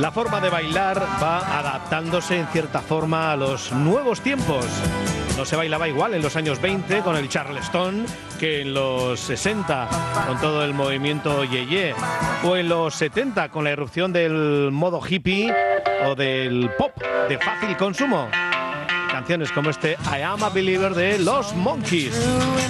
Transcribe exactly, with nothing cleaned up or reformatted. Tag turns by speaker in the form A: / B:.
A: La forma de bailar va adaptándose en cierta forma a los nuevos tiempos. No se bailaba igual en los años veinte con el Charleston que en los sesenta con todo el movimiento Ye-Ye, o en los setenta con la irrupción del modo hippie o del pop de fácil consumo. Canciones como este I Am a Believer de los Monkees.